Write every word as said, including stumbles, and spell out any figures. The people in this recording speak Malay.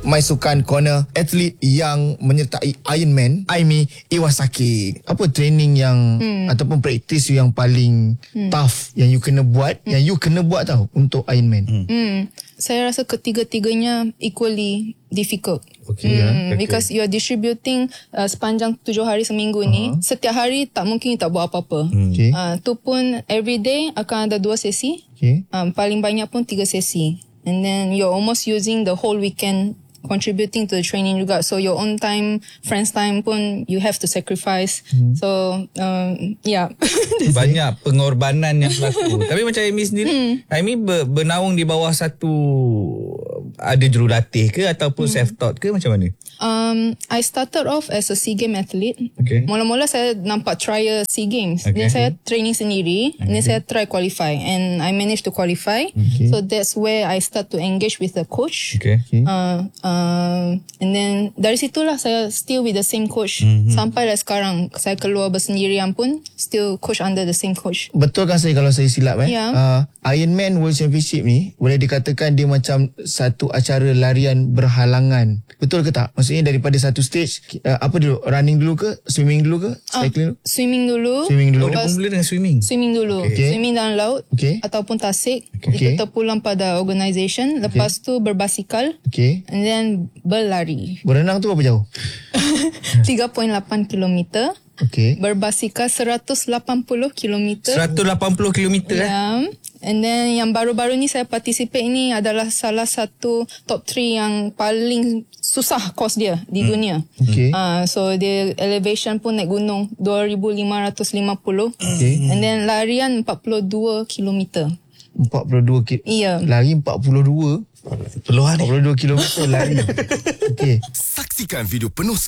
My Sukan Corner, atlet yang menyertai Ironman, Aimi Iwasaki. Apa training yang hmm. ataupun praktis yang paling hmm. tough yang you kena buat, hmm. yang you kena buat tau untuk Ironman? Hmm. Hmm. Saya rasa ketiga-tiganya equally difficult. Okay, hmm, okay. Because you are distributing uh, sepanjang tujuh hari seminggu uh-huh. ni. Setiap hari tak mungkin you tak buat apa-apa. Hmm. Okay. Uh, tu pun every day akan ada dua sesi. Okay. Um, paling banyak pun tiga sesi. And then you're almost using the whole weekend contributing to the training juga. So your own time, friends time pun you have to sacrifice. Hmm. So um, yeah. Banyak pengorbanan yang berlaku. Tapi macam Aimi sendiri, hmm. Aimi ber, bernaung di bawah satu, ada jurulatih ke ataupun hmm. self-taught ke, macam mana? Um, I started off as a SEA Games athlete. Okay. Mula-mula saya nampak trial SEA Games. Okay. Then saya training sendiri. Okay. Then saya try qualify. And I managed to qualify. Okay. So that's where I start to engage with the coach. Okay. Uh, uh, and then dari situlah saya still with the same coach. Mm-hmm. Sampai dah sekarang. Saya keluar bersendirian pun still coach under the same coach. Betul kan saya kalau saya silap eh? Yeah. Uh, Ironman World Championship ni boleh dikatakan dia macam satu acara larian berhalangan. Betul ke tak? Maksudnya daripada satu stage, uh, apa dulu? Running dulu ke? Swimming dulu ke? Cycling dulu? Uh, swimming dulu. Swimming dulu. Lepas mula dengan swimming? Swimming dulu. Okay. Swimming dalam laut. Okay. Ataupun tasik. Okay. Itu terpulang pada organisation. Lepas okay. tu berbasikal. Okay. And then berlari. Berenang tu berapa jauh? tiga perpuluhan lapan kilometer. Okay. Berbasikal seratus lapan puluh kilometer. seratus lapan puluh kilometer eh? Yeah. And then yang baru-baru ni saya participate ni adalah salah satu top three yang paling susah course dia di hmm. dunia. Okay. Uh, so dia elevation pun naik gunung dua ribu lima ratus lima puluh. Okay. And then larian empat puluh dua kilometer. empat puluh dua kilometer? Iya. Lari empat puluh dua? Peluhan empat puluh dua kilometer lari. Okay. Saksikan video penuh